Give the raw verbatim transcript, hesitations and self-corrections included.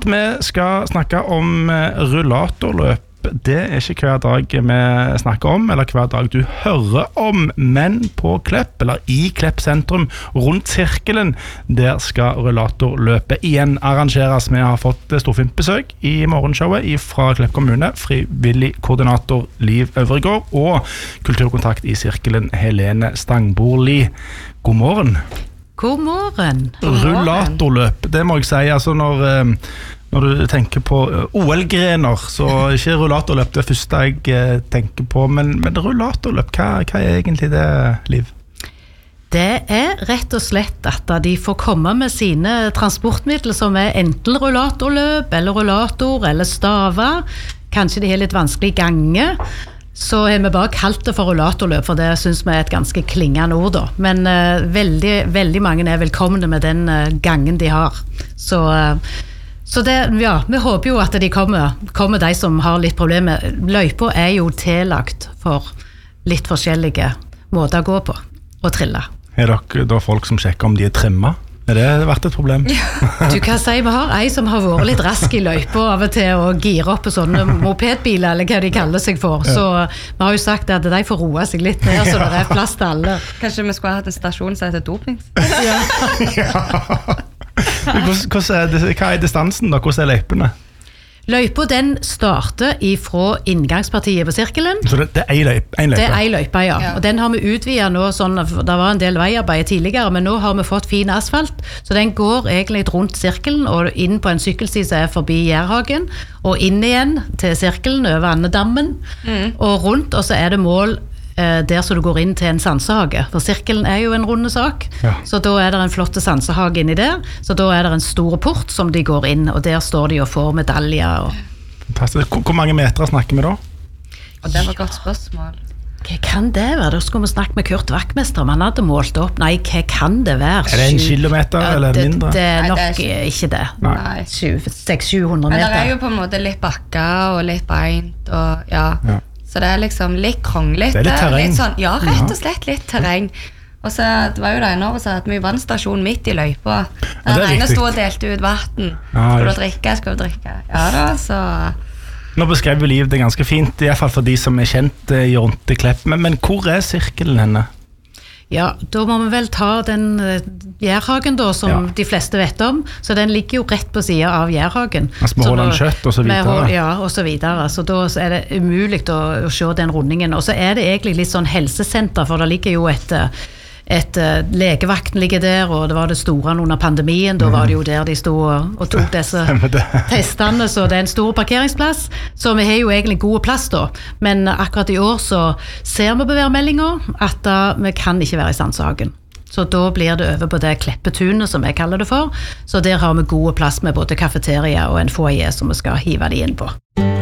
vi skal snakke om rullatorløp. Det er ikke hver dag vi snakker om, eller hver dag du hører om, men på Klepp, eller i Klepp sentrum, rundt sirkelen, der skal rullatorløpet igjen arrangeres. Vi har fått storfint besøk i morgenshowet fra Klepp kommune, frivillig koordinator Liv Øvregård, og kulturkontakt i sirkelen Helene Stangborli. God morgen. God morgen. Rullatorløp, det må jeg si, altså når... Når du tenker på O L-grener, så er ikke rullatorløp det første jeg tenker på, men, men rullatorløp, hva, hva er egentlig det, Liv? Det er rett og slett at de får komme med sine transportmidler som er enten rullatorløp, eller rullator, eller staver. Kanskje de har litt vanskelig gange. Så har vi bare kalt det for rullatorløp, for det synes vi er et ganske klingende ord da. Men uh, veldig, veldig mange er velkomne med den uh, gangen de har. Så... Uh, Så det, ja, vi håper jo at de kommer, kommer de som har litt problemer. Løypa er jo tillagt for litt forskjellige måter å gå på og trille. Er dere da folk som sjekker om de er trimmet? Er det vært et problem? Du kan si, vi har en som har vært litt rask i løypa av og til å gire opp på sånne mopedbiler, eller hva de kaller seg for. Ja. Så vi har jo sagt at de får roe seg litt ned, så det er plass til alle. Kanskje vi skulle ha hatt en stasjon som heter doping? Ja. Ja. Hvordan er det, hva er distansen da? Hvordan er løypene? Løypa den starter fra inngangspartiet på sirkelen. Så det, det er en løype? En løype. Det er en løype, ja. ja. Og den har vi utvidet nå, sånn, det var en del veiarbeid tidligere, men nå har vi fått fin asfalt, så den går egentlig rundt sirkelen og inn på en sykkelsti som er forbi Gjærhagen, og inn igjen til sirkelen over Andedammen, mm. og rundt, og så er det mål der så du går inn til en sansehage, for sirkelen er jo en runde sak, ja. Så da er det en flott sansehage inni der, så da er det en stor port som de går inn, og der står de og får medaljer. Og... Fantastisk. Hvor mange meter snakker vi da? Og det var et godt spørsmål. Hva kan det være? Da skulle vi snakke med Kurt Vaktmester, om han hadde målt opp. Nei, hva kan det være? Er det en kilometer ja, eller det, mindre? Det er nok Nei, det er ikke det. Nei. seks til sju hundre meter. Men det er jo på en måte litt bakker og litt beint, og ja... ja. Så det er liksom litt kronglet. Det er litt terreng. Litt sånn, ja, rett og slett litt terreng. Og så det var jo det ene året så hadde vi vannstasjon midt i løypa. Ja, Den ene stod og delte ut vatten. Ja, skal du drikke, skal du drikke. Ja da, så... Nå beskrev vi Liv det ganske fint, i hvert fall for de som er kjent i rundt i Klepp. Men, men hvor er sirkelen henne? Ja, da må vi vel ta den Gjærhagen da, som ja. De fleste vet om. Så den ligger jo rett på siden av Gjærhagen. Altså med Håland kjøtt og så videre. Med, ja, og så videre. Så da er det umulig å, å se den rundingen. Og så er det egentlig litt sånn helsesenter, for det ligger jo et... Et, uh, legevakten ligger der, og det var det store under pandemien, da var det jo der de stod og, og tok disse testene, så det er en stor parkeringsplass, så vi har jo egentlig gode plass da, men akkurat i år så ser vi på værmeldinger at uh, vi kan ikke være i Sandshagen. Så da blir det over på det Kleppetunet som jeg kaller det for, så der har vi gode plass med både kafeteria og en foyer som vi skal hive de inn på.